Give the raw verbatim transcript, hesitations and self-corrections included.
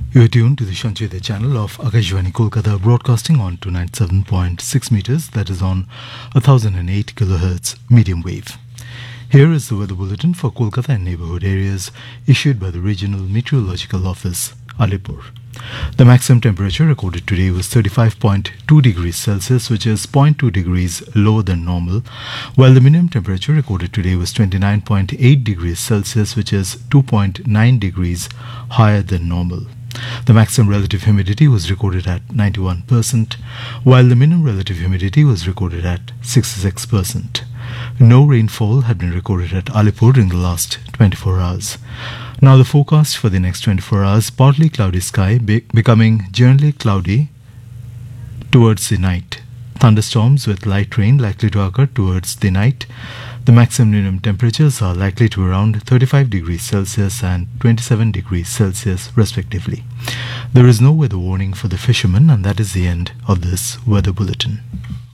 You are tuned to the Shanchida channel of Akashvani Kolkata, broadcasting on two ninety-seven point six meters, that is on one thousand eight kilohertz medium wave. Here is the weather bulletin for Kolkata and neighborhood areas issued by the Regional Meteorological Office, Alipur. The maximum temperature recorded today was thirty-five point two degrees Celsius, which is zero point two degrees lower than normal, while the minimum temperature recorded today was twenty-nine point eight degrees Celsius, which is two point nine degrees higher than normal. The maximum relative humidity was recorded at ninety-one percent, while the minimum relative humidity was recorded at sixty-six percent. No rainfall had been recorded at Alipur in the last twenty-four hours. Now the forecast for the next twenty-four hours: partly cloudy sky, be- becoming generally cloudy towards the night. Thunderstorms with light rain likely to occur towards the night. The maximum minimum temperatures are likely to be around thirty-five degrees Celsius and twenty-seven degrees Celsius respectively. There is no weather warning for the fishermen, and that is the end of this weather bulletin.